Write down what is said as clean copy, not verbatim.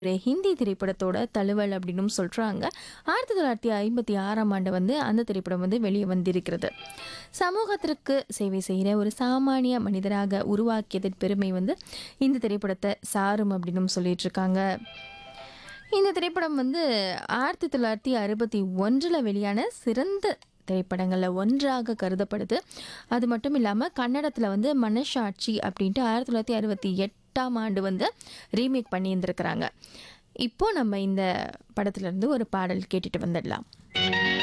ஒரு ஹிந்தி திரைப்படத்தோட தழுவல் அப்படின்னும் சொல்றாங்க. 1956ஆம் ஆண்டு வந்து அந்த திரைப்படம் வந்து வெளிய வந்திருக்கிறது. சமூகத்திற்கு சேவை செய்ற ஒரு சாமானிய மனிதராக உருவாக்கியதன் பெருமை வந்து இந்த திரைப்படத்த சாரும் அப்படின்னும் சொல்லிட்டுருக்காங்க. இந்த திரைப்படம் வந்து 1961ல வெளியான சிறந்த திரைப்படங்கள்ல ஒன்றாக கருதப்படுது. அது மட்டும் இல்லாம கன்னடத்துல வந்து மனசாட்சி அப்படின்ட்டு 1968ஆம் ஆண்டு வந்து ரீமேக் பண்ணியிருந்திருக்கிறாங்க. இப்போ நம்ம இந்த படத்துல இருந்து ஒரு பாடல் கேட்டுட்டு வந்துடலாம்.